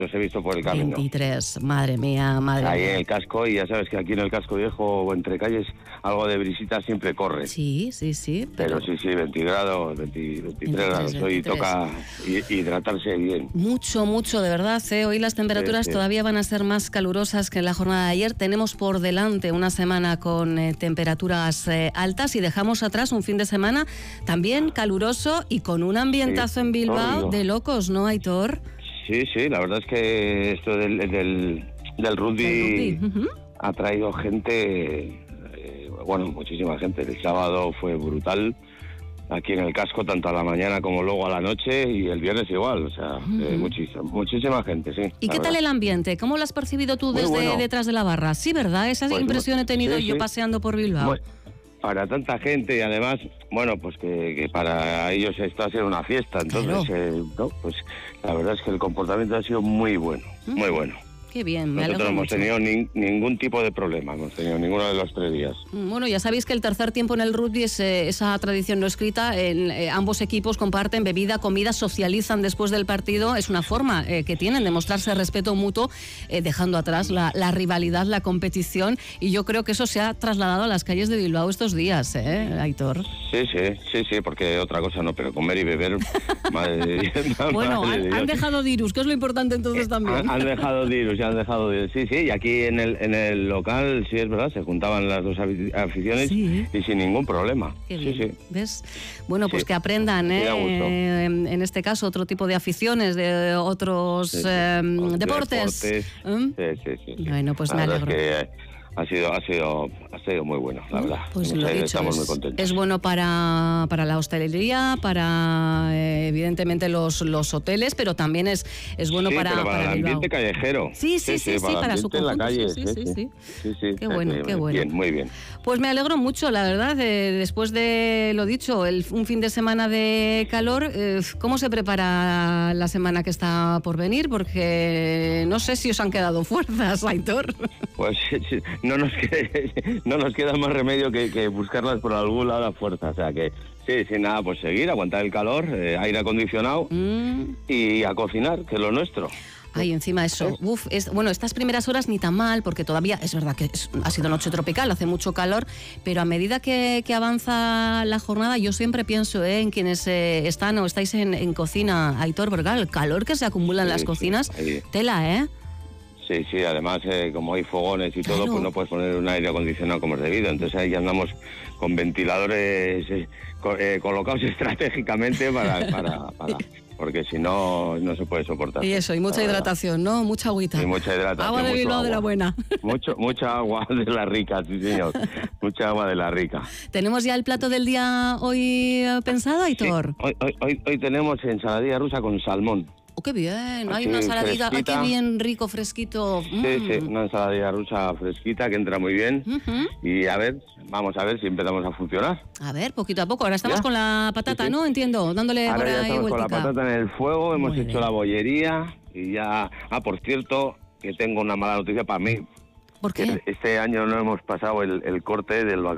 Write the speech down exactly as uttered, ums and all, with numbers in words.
los he visto por el camino. veintitrés, madre mía, madre Ahí mía. en el casco, y ya sabes que aquí en el casco viejo o entre calles algo de brisita siempre corre. Sí, sí, sí. Pero, pero sí, sí, veinte grados, veinte, veintitrés grados. Hoy veintitrés. toca hidratarse bien. Mucho, mucho, de verdad. ¿eh? Hoy las temperaturas sí, sí. todavía van a ser más calurosas que en la jornada de ayer. Tenemos por delante una semana con eh, temperaturas eh, altas y dejamos atrás un fin de semana también caluroso y con un ambientazo sí, en Bilbao torrido. De locos, ¿no, Aitor? Sí, sí, la verdad es que esto del, del, del rugby, rugby. Uh-huh. ha traído gente, eh, bueno, muchísima gente. El sábado fue brutal, aquí en el casco, tanto a la mañana como luego a la noche, y el viernes igual, o sea, uh-huh. eh, muchísima, muchísima gente, sí. ¿Y qué verdad. tal el ambiente? ¿Cómo lo has percibido tú Muy desde bueno. detrás de la barra? Sí, ¿verdad? Esa pues, impresión he tenido sí, yo sí. paseando por Bilbao. Bueno, para tanta gente y además, bueno, pues que, que para ellos esto ha sido una fiesta, entonces, claro. eh, no, pues la verdad es que el comportamiento ha sido muy bueno, uh-huh. muy bueno. Qué bien, me Nosotros no hemos mucho. tenido ni, ningún tipo de problema, no hemos tenido ninguno de los tres días. Bueno, ya sabéis que el tercer tiempo en el rugby es eh, esa tradición no escrita. En, eh, ambos equipos comparten bebida, comida, socializan después del partido. Es una forma eh, que tienen de mostrarse respeto mutuo, eh, dejando atrás la, la rivalidad, la competición. Y yo creo que eso se ha trasladado a las calles de Bilbao estos días, ¿eh, Aitor? Sí, sí, sí, sí, porque otra cosa no, pero comer y beber, madre de Dios. Bueno, madre han, de Dios. han dejado dirus, que es lo importante entonces eh, también. Han, han dejado dirus, ya han dejado dirus. Sí, sí, y aquí en el, en el local, sí es verdad, se juntaban las dos aficiones sí. y sin ningún problema. Qué sí, bien. sí. ¿Ves? Bueno, pues sí. que aprendan, ¿eh? eh en este caso, otro tipo de aficiones, de otros sí, sí. Eh, deportes. deportes. ¿Mm? Sí, sí, sí, sí. Bueno, pues la me alegro. Es que, Ha sido, ha sido, ha sido muy bueno, la verdad. Pues lo dicho, estamos es, muy contentos. Es bueno para, para la hostelería, para eh, evidentemente los, los hoteles, pero también es, es bueno sí, para, pero para, para el Bilbao. ambiente callejero. Sí, sí, sí, sí, sí, para, para su conjunto. En la calle. Sí, sí, sí, sí. sí, sí, sí. Qué bueno, sí, qué bueno. Bien, muy bien. Pues me alegro mucho, la verdad, eh, después de lo dicho, el, un fin de semana de calor, eh, ¿cómo se prepara la semana que está por venir? Porque no sé si os han quedado fuerzas, Aitor. Pues no nos queda, no nos queda más remedio que, que buscarlas por algún lado a fuerza, o sea que sí, sin nada, pues seguir, aguantar el calor, eh, aire acondicionado mm. y a cocinar, que es lo nuestro. Ay, encima eso, uf, es, bueno, estas primeras horas ni tan mal, porque todavía es verdad que es, ha sido noche tropical, hace mucho calor, pero a medida que, que avanza la jornada, yo siempre pienso eh, en quienes eh, están o estáis en, en cocina, Aitor, porque el calor que se acumula en sí, las cocinas, sí, tela, ¿eh? Sí, sí, además eh, como hay fogones y claro. todo, pues no puedes poner un aire acondicionado como es debido, entonces ahí andamos con ventiladores eh, co- eh, colocados estratégicamente para... para, para porque si no, no se puede soportar. Y eso, y mucha hidratación, ¿no? Mucha agüita. Y mucha hidratación. Agua de Bilbao de la buena. Mucho, mucha agua de la rica, sí señor. Mucha agua de la rica. ¿Tenemos ya el plato del día hoy pensado, Aitor? Sí. Hoy, hoy, hoy, hoy tenemos ensaladilla rusa con salmón. Oh, qué bien, hay Aquí una ensaladita, ay, qué bien rico, fresquito. Mm. Sí, sí, una ensaladilla rusa fresquita que entra muy bien. Uh-huh. Y a ver, vamos a ver si empezamos a funcionar. A ver, poquito a poco. Ahora estamos ¿Ya? con la patata, sí, sí. ¿no? Entiendo, dándole Ahora por ya ahí estamos vueltica. con la patata en el fuego, hemos muy hecho bien. La bollería y ya... Ah, por cierto, que tengo una mala noticia para mí. ¿Por qué? Este año no hemos pasado el, el corte del